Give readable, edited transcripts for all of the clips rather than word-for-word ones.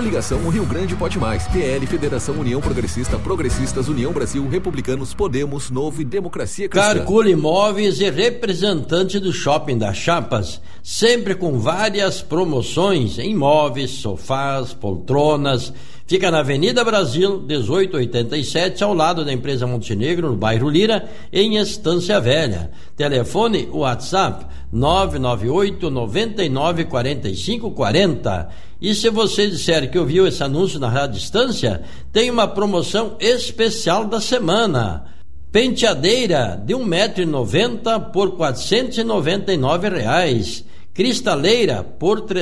Coligação Rio Grande Pode Mais, PL, Federação União Progressista, Progressistas, União Brasil, Republicanos, Podemos, Novo e Democracia Cristã. Carcula Imóveis e representante do Shopping das Chapas, sempre com várias promoções em móveis, sofás, poltronas. Fica na Avenida Brasil, 1887, ao lado da empresa Montenegro, no bairro Lira, em Estância Velha. Telefone WhatsApp 998 99 45 40. E se você disser que ouviu esse anúncio na Rádio Estância, tem uma promoção especial da semana. Penteadeira de 1,90 m por R$ 499. Cristaleira por R$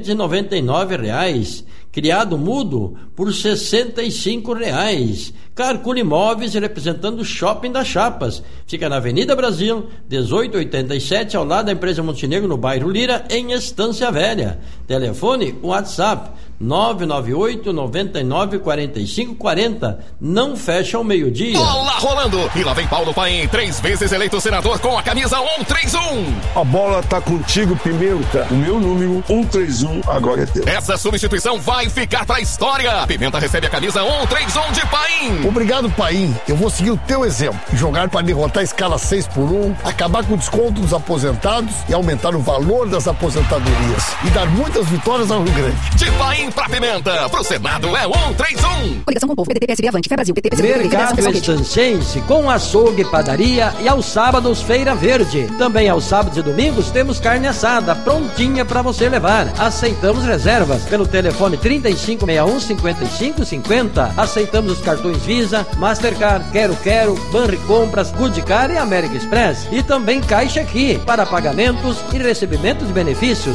399. Criado mudo por R$ 65. Carcula Imóveis, representando o Shopping das Chapas. Fica na Avenida Brasil, 1887, ao lado da empresa Montenegro, no bairro Lira, em Estância Velha. Telefone, WhatsApp 998 99 45 40. Não fecha ao meio-dia. Bola rolando! E lá vem Paulo Paim, 3 vezes eleito senador com a camisa 131. A bola tá contigo, Pimenta. O meu número 131 agora é teu. Essa substituição vai ficar pra história. Pimenta recebe a camisa 131 de Paim. Obrigado, Paim. Eu vou seguir o teu exemplo. Jogar para derrotar a escala 6x1, acabar com o desconto dos aposentados e aumentar o valor das aposentadorias. E dar muitas vitórias ao Rio Grande. De Paim pra Pimenta, pro Senado é 131. Coligação com o povo, PDT, PSB, Avante, Fé Brasil, PT, PSB, Mercado Estancense, com açougue, padaria e aos sábados Feira Verde. Também aos sábados e domingos temos carne assada, prontinha para você levar. Aceitamos reservas pelo telefone 3561-5550. Aceitamos os cartões Visa, Mastercard, Quero, Banricompras, Goodcar e American Express. E também Caixa Aqui, para pagamentos e recebimento de benefícios.